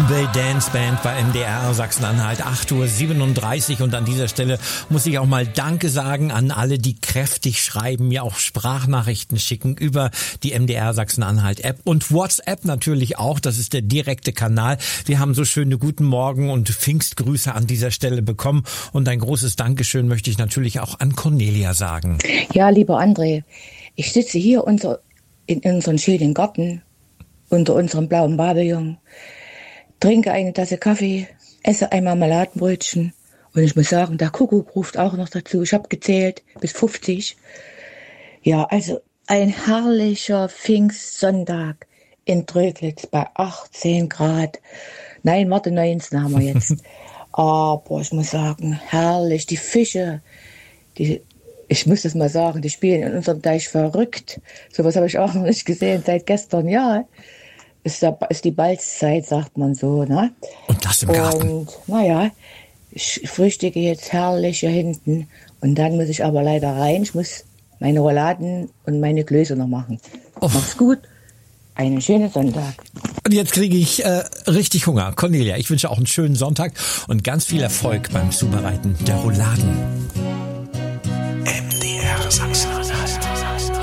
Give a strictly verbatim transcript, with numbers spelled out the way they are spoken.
Bombay Dance Band bei M D R Sachsen-Anhalt, acht Uhr siebenunddreißig, und an dieser Stelle muss ich auch mal Danke sagen an alle, die kräftig schreiben, mir auch Sprachnachrichten schicken über die M D R Sachsen-Anhalt App und WhatsApp natürlich auch, das ist der direkte Kanal. Wir haben so schöne Guten Morgen und Pfingstgrüße an dieser Stelle bekommen, und ein großes Dankeschön möchte ich natürlich auch an Cornelia sagen. Ja, lieber André, ich sitze hier unser, in unserem schönen Garten unter unserem blauen Pavillon, trinke eine Tasse Kaffee, esse ein Marmeladenbrötchen, und ich muss sagen, der Kuckuck ruft auch noch dazu. Ich habe gezählt bis fünfzig. Ja, also ein herrlicher Pfingstsonntag in Tröglitz bei achtzehn Grad. Nein, warte, neunzehn haben wir jetzt. Aber ich muss sagen, herrlich. Die Fische, die, ich muss das mal sagen, die spielen in unserem Teich verrückt. Sowas habe ich auch noch nicht gesehen seit gestern. Ja, ist, da, ist die Balzzeit, sagt man so, ne? Und das im Garten. Und naja, ich frühstücke jetzt herrlich hier hinten. Und dann muss ich aber leider rein. Ich muss meine Rouladen und meine Klöße noch machen. Oh. Mach's gut. Einen schönen Sonntag. Und jetzt kriege ich äh, richtig Hunger. Cornelia, ich wünsche auch einen schönen Sonntag und ganz viel Erfolg beim Zubereiten der Rouladen. M D R Sachsen.